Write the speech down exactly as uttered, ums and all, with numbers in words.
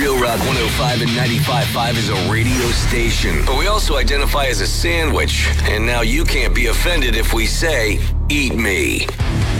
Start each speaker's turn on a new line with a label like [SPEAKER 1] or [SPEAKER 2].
[SPEAKER 1] Real Rock one oh five and ninety-five point five is a radio station, but we also identify as a sandwich. And now you can't be offended if we say, eat me.